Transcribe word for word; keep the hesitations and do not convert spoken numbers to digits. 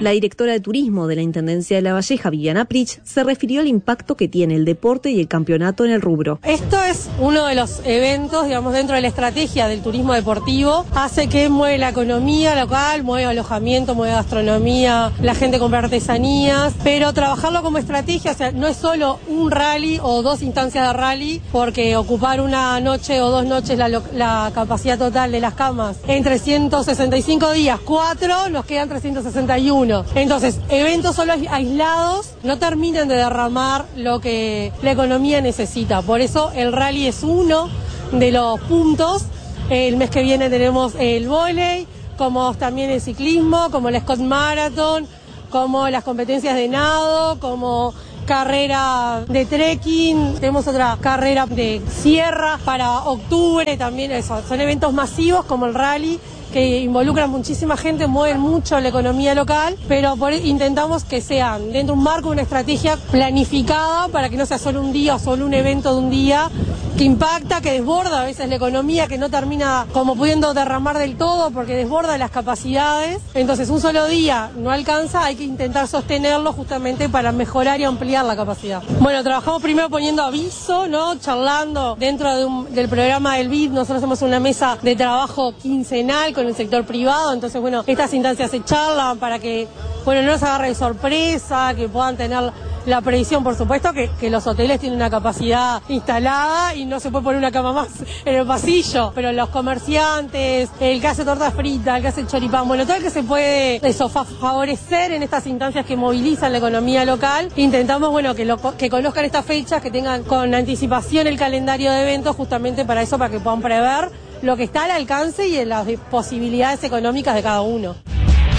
La directora de Turismo de la Intendencia de La Valleja, Viviana Prich, se refirió al impacto que tiene el deporte y el campeonato en el rubro. Esto es uno de los eventos, digamos, dentro de la estrategia del turismo deportivo. Hace que mueve la economía local, mueve alojamiento, mueve gastronomía, la gente compra artesanías, pero trabajarlo como estrategia, o sea, no es solo un rally o dos instancias de rally, porque ocupar una noche o dos noches la, la capacidad total de las camas en trescientos sesenta y cinco días, cuatro, nos quedan trescientos sesenta y uno. Entonces, eventos solo aislados no terminan de derramar lo que la economía necesita. Por eso el rally es uno de los puntos. El mes que viene tenemos el vóley, como también el ciclismo, como el Scott Marathon, como las competencias de nado, como carrera de trekking, tenemos otra carrera de sierra para octubre, también eso, son eventos masivos como el rally, que involucran muchísima gente, mueven mucho la economía local, pero por, intentamos que sean dentro de un marco, una estrategia planificada para que no sea solo un día o solo un evento de un día, que impacta, que desborda a veces la economía, que no termina como pudiendo derramar del todo porque desborda las capacidades. Entonces un solo día no alcanza, hay que intentar sostenerlo justamente para mejorar y ampliar la capacidad. Bueno, trabajamos primero poniendo aviso, ¿no? Charlando dentro de un, del programa del B I D, nosotros hacemos una mesa de trabajo quincenal con el sector privado, entonces bueno, estas instancias se charlan para que, bueno, no nos agarre de sorpresa, que puedan tener la previsión, por supuesto, que, que los hoteles tienen una capacidad instalada y no se puede poner una cama más en el pasillo, pero los comerciantes, el que hace torta frita, el que hace choripán, bueno, todo el que se puede eso, favorecer en estas instancias que movilizan la economía local, intentamos, bueno, que, lo, que conozcan estas fechas, que tengan con anticipación el calendario de eventos, justamente para eso, para que puedan prever lo que está al alcance y en las posibilidades económicas de cada uno.